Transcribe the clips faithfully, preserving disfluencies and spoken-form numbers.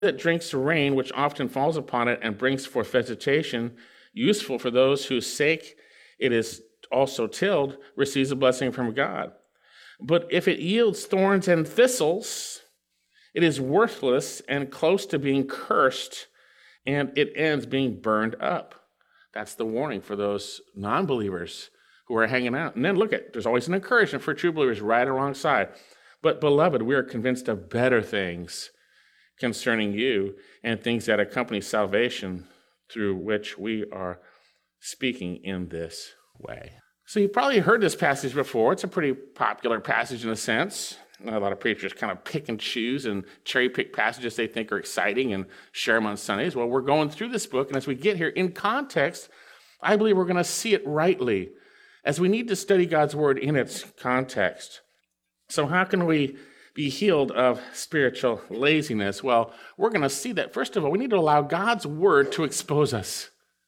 that drinks the rain which often falls upon it and brings forth vegetation, useful for those whose sake it is also tilled, receives a blessing from God. But if it yields thorns and thistles, it is worthless and close to being cursed, and it ends being burned up. That's the warning for those non-believers who are hanging out. And then look at, there's always an encouragement for true believers right alongside. But beloved, we are convinced of better things concerning you and things that accompany salvation, through which we are speaking in this way. So you've probably heard this passage before. It's a pretty popular passage in a sense. A lot of preachers kind of pick and choose and cherry pick passages they think are exciting and share them on Sundays. Well, we're going through this book, and as we get here in context, I believe we're going to see it rightly, as we need to study God's word in its context. So how can we be healed of spiritual laziness? Well, we're going to see that, first of all, we need to allow God's word to expose us,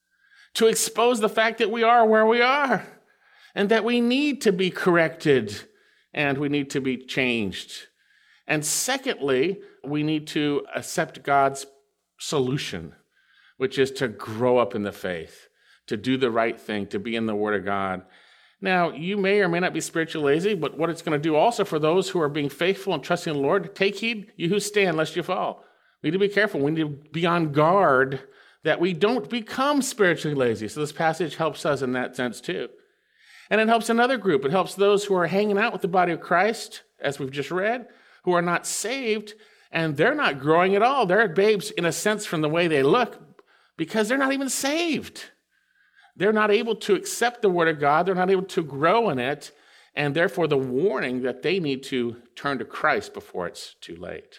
to expose the fact that we are where we are, and that we need to be corrected, and we need to be changed. And secondly, we need to accept God's solution, which is to grow up in the faith, to do the right thing, to be in the Word of God. Now, you may or may not be spiritually lazy, but what it's going to do also for those who are being faithful and trusting in the Lord, take heed, you who stand, lest you fall. We need to be careful. We need to be on guard that we don't become spiritually lazy. So this passage helps us in that sense too. And it helps another group. It helps those who are hanging out with the body of Christ, as we've just read, who are not saved, and they're not growing at all. They're babes in a sense from the way they look, because they're not even saved. They're not able to accept the word of God. They're not able to grow in it, and therefore the warning that they need to turn to Christ before it's too late.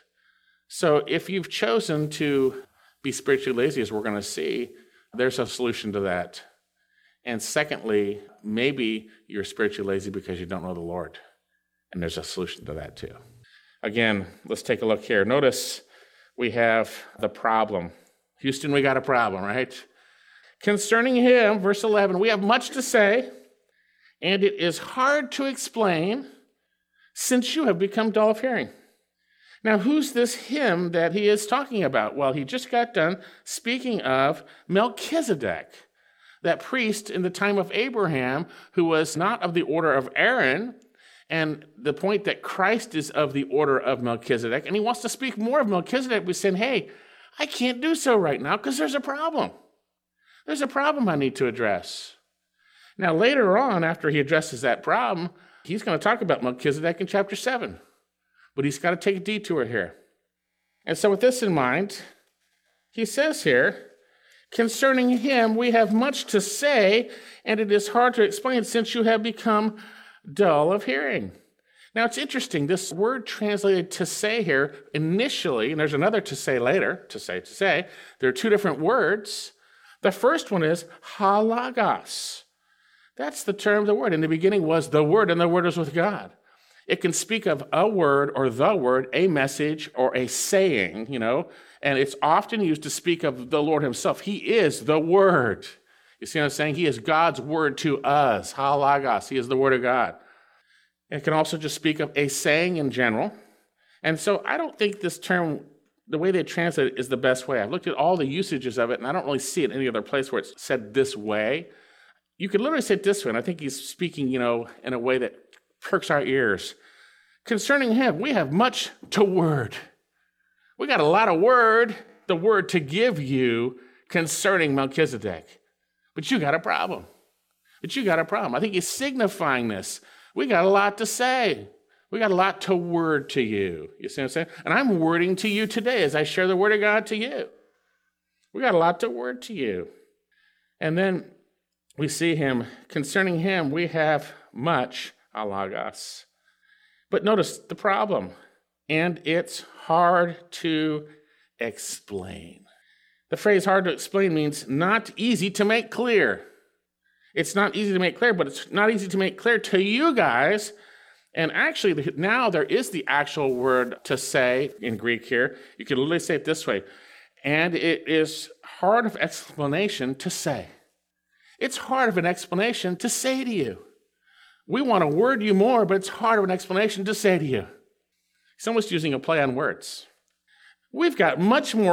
So if you've chosen to be spiritually lazy, as we're going to see, there's a solution to that. And secondly, maybe you're spiritually lazy because you don't know the Lord, and there's a solution to that too. Again, let's take a look here. Notice we have the problem. Houston, we got a problem, right? Concerning him, verse eleven, we have much to say, and it is hard to explain, since you have become dull of hearing. Now, who's this him that he is talking about? Well, he just got done speaking of Melchizedek, that priest in the time of Abraham, who was not of the order of Aaron, and the point that Christ is of the order of Melchizedek, and he wants to speak more of Melchizedek, but saying, hey, I can't do so right now because there's a problem. There's a problem I need to address. Now, later on, after he addresses that problem, he's going to talk about Melchizedek in chapter seven. But he's got to take a detour here. And so with this in mind, he says here, concerning him, we have much to say, and it is hard to explain since you have become dull of hearing. Now, it's interesting. This word translated to say here initially, and there's another to say later, to say, to say. There are two different words. The first one is halagos. That's the term of the word. In the beginning was the word, and the word was with God. It can speak of a word or the word, a message or a saying, you know, and it's often used to speak of the Lord himself. He is the word. You see what I'm saying? He is God's word to us. Halagos. He is the word of God. It can also just speak of a saying in general. And so I don't think this term, the way they translate it, is the best way. I've looked at all the usages of it, and I don't really see it any other place where it's said this way. You could literally say it this way, and I think he's speaking, you know, in a way that perks our ears. Concerning him, we have much to word. We got a lot of word, the word to give you concerning Melchizedek. But you got a problem. But you got a problem. I think he's signifying this. We got a lot to say. We got a lot to word to you. You see what I'm saying? And I'm wording to you today as I share the word of God to you. We got a lot to word to you. And then we see him, concerning him, we have much halagos. But notice the problem, and it's hard to explain. The phrase hard to explain means not easy to make clear. It's not easy to make clear, but it's not easy to make clear to you guys. And actually, now there is the actual word to say in Greek here. You can literally say it this way. And it is hard of explanation to say. It's hard of an explanation to say to you. We want to word you more, but it's hard of an explanation to say to you. It's almost using a play on words. We've got much more